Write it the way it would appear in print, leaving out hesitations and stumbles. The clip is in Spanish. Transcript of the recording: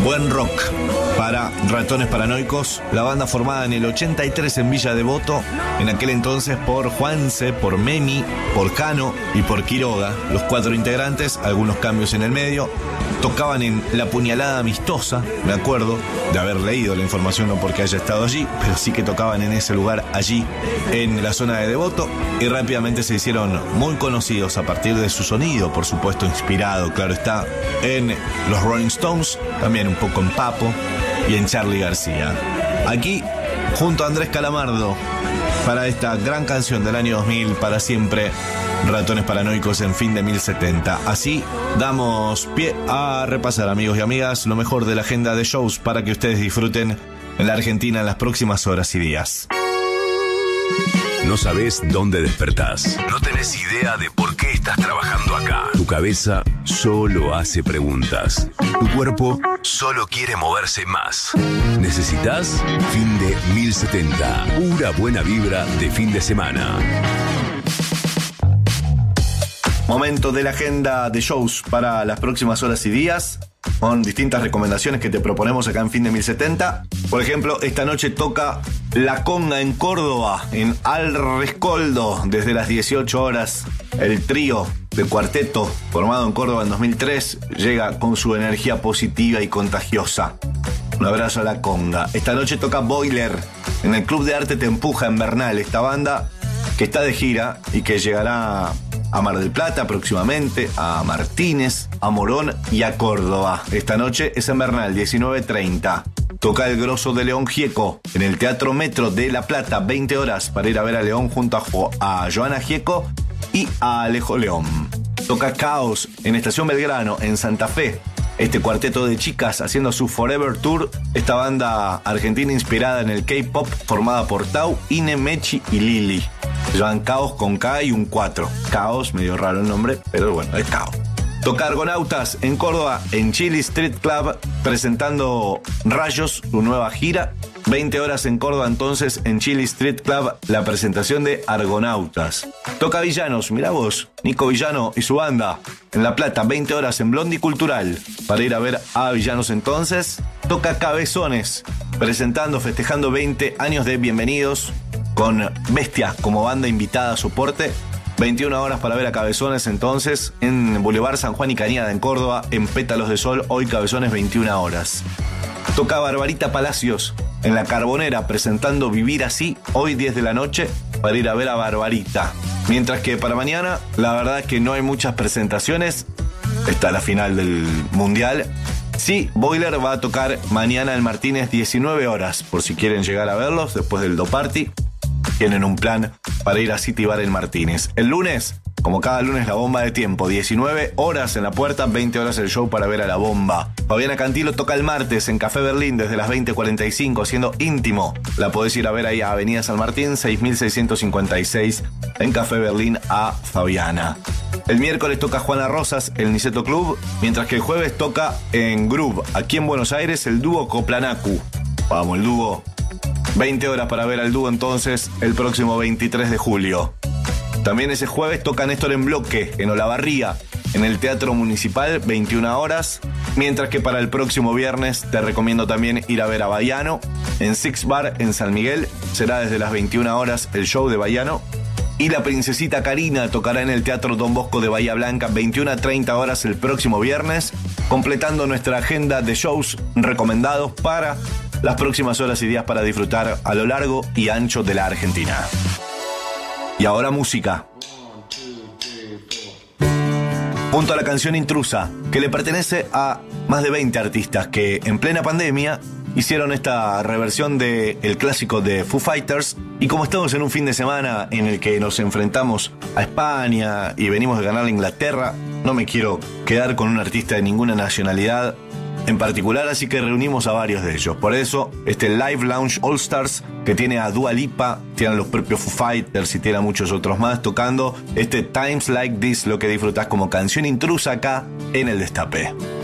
Buen rock para Ratones Paranoicos, la banda formada en el 83 en Villa Devoto, en aquel entonces por Juanse, por Memi, por Cano y por Quiroga. Los 4 integrantes, algunos cambios en el medio, tocaban en La Puñalada Amistosa, me acuerdo de haber leído la información, no porque haya estado allí, pero sí que tocaban en ese lugar allí, en la zona de Devoto, y rápidamente se hicieron muy conocidos a partir de su sonido, por supuesto inspirado, claro está, en los Rolling Stones, también un poco en Papo y en Charly García. Aquí, junto a Andrés Calamardo, para esta gran canción del año 2000, para siempre, Ratones Paranoicos en Fin de 1070. Así damos pie a repasar, amigos y amigas, lo mejor de la agenda de shows para que ustedes disfruten en la Argentina en las próximas horas y días. No sabés dónde despertás. No tenés idea de por qué estás trabajando acá. Tu cabeza solo hace preguntas. Tu cuerpo solo quiere moverse más. Necesitas Fin de 1070. Pura buena vibra de fin de semana. Momento de la agenda de shows para las próximas horas y días, con distintas recomendaciones que te proponemos acá en Fin de 1070. Por ejemplo, esta noche toca La Conga en Córdoba, en Al Rescoldo, desde las 18 horas. El trío de cuarteto, formado en Córdoba en 2003, llega con su energía positiva y contagiosa. Un abrazo a La Conga. Esta noche toca Boiler, en el Club de Arte Te Empuja, en Bernal. Esta banda que está de gira y que llegará a Mar del Plata próximamente, a Martínez, a Morón y a Córdoba. Esta noche es en Bernal, 19:30. Toca El Grosso de León Gieco en el Teatro Metro de La Plata, 20 horas, para ir a ver a León junto a Joana Gieco y a Alejo León. Toca Caos en Estación Belgrano, en Santa Fe. Este cuarteto de chicas haciendo su Forever Tour, esta banda argentina inspirada en el K-pop, formada por Tau, Ine, Mechi y Lili. Se llaman Caos con K y un 4. Caos, medio raro el nombre, pero bueno, es Caos. Toca Argonautas en Córdoba, en Chili Street Club, presentando Rayos, su nueva gira. 20 horas en Córdoba, entonces, en Chili Street Club, la presentación de Argonautas. Toca Villanos, mirá vos, Nico Villano y su banda. En La Plata, 20 horas en Blondie Cultural, para ir a ver a Villanos entonces. Toca Cabezones, presentando, festejando 20 años de Bienvenidos, con Bestia como banda invitada a soporte. 21 horas para ver a Cabezones entonces en Boulevard San Juan y Cañada en Córdoba, en Pétalos de Sol, hoy Cabezones 21 horas. Toca Barbarita Palacios en La Carbonera presentando Vivir Así, hoy 10 de la noche, para ir a ver a Barbarita. Mientras que para mañana, la verdad es que no hay muchas presentaciones, está la final del Mundial. Sí, Boiler va a tocar mañana en Martínez 19 horas, por si quieren llegar a verlos después del Do Party. Tienen un plan para ir a City Bar en Martínez. El lunes, como cada lunes, la bomba de tiempo. 19 horas en la puerta, 20 horas el show para ver a la bomba. Fabiana Cantilo toca el martes en Café Berlín desde las 20:45, haciendo íntimo. La podés ir a ver ahí a Avenida San Martín, 6656, en Café Berlín a Fabiana. El miércoles toca Juana Rosas, el Niceto Club, mientras que el jueves toca en Groove, aquí en Buenos Aires, el dúo Coplanacu. Vamos, el dúo. 20 horas para ver al dúo entonces el próximo 23 de julio. También ese jueves toca Néstor en Bloque, en Olavarría, en el Teatro Municipal, 21 horas. Mientras que para el próximo viernes te recomiendo también ir a ver a Baiano, en Six Bar, en San Miguel. Será desde las 21 horas el show de Baiano. Y la Princesita Karina tocará en el Teatro Don Bosco de Bahía Blanca, 21 a 30 horas el próximo viernes, completando nuestra agenda de shows recomendados para las próximas horas y días para disfrutar a lo largo y ancho de la Argentina. Y ahora música. Junto a la canción Intrusa, que le pertenece a más de 20 artistas que en plena pandemia hicieron esta reversión del clásico de Foo Fighters. Y como estamos en un fin de semana en el que nos enfrentamos a España y venimos de ganar a Inglaterra, no me quiero quedar con un artista de ninguna nacionalidad en particular, así que reunimos a varios de ellos. Por eso, este Live Lounge All Stars, que tiene a Dua Lipa, tiene a los propios Foo Fighters y tiene a muchos otros más tocando este Times Like This, lo que disfrutás como canción intrusa acá en El Destape.